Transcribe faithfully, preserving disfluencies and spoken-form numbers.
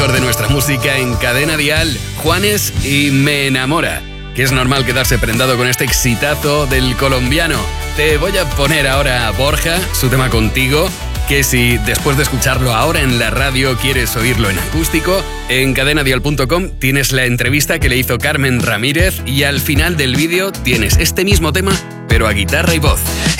mejor de nuestra música en Cadena Dial, Juanes y Me Enamora. Que es normal quedarse prendado con este exitazo del colombiano. Te voy a poner ahora a Borja, su tema Contigo, que si después de escucharlo ahora en la radio quieres oírlo en acústico, en cadena dial punto com tienes la entrevista que le hizo Carmen Ramírez y al final del vídeo tienes este mismo tema, pero a guitarra y voz.